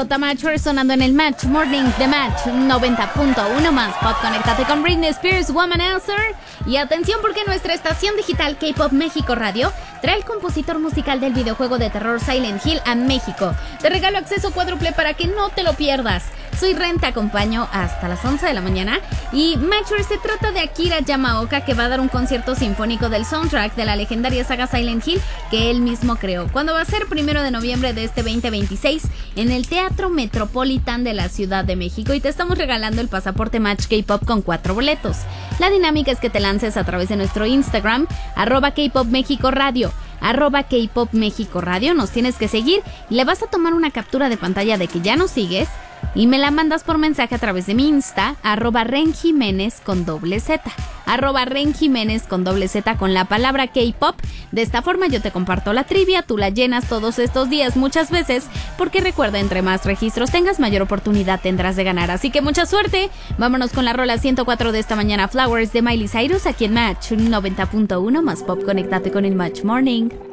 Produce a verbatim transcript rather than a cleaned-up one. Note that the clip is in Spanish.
Perfecto, Tamachor sonando en el Match Morning de Match noventa punto uno más Pop. Conéctate con Britney Spears, Womanizer. Y atención porque nuestra estación digital K-Pop México Radio trae el compositor musical del videojuego de terror Silent Hill a México. Te regalo acceso cuádruple para que no te lo pierdas. Soy Ren, te acompaño hasta las once de la mañana. Y Matcher, se trata de Akira Yamaoka, que va a dar un concierto sinfónico del soundtrack de la legendaria saga Silent Hill que él mismo creó. ¿Cuándo va a ser? Primero de noviembre de este veinte veintiséis en el Teatro Metropolitan de la Ciudad de México. Y te estamos regalando el pasaporte Match K-Pop con cuatro boletos. La dinámica es que te lances a través de nuestro Instagram, arroba K-Pop México Radio. arroba K-Pop México Radio, nos tienes que seguir y le vas a tomar una captura de pantalla de que ya nos sigues y me la mandas por mensaje a través de mi Insta, arroba Ren Jiménez con doble Z, arroba Ren Jiménez con doble Z con la palabra K-Pop. De esta forma yo te comparto la trivia, tú la llenas todos estos días muchas veces, porque recuerda, entre más registros tengas, mayor oportunidad tendrás de ganar. Así que mucha suerte, vámonos con la rola ciento cuatro de esta mañana, Flowers de Miley Cyrus, aquí en Match noventa punto uno más Pop. Conéctate con el Match Morning.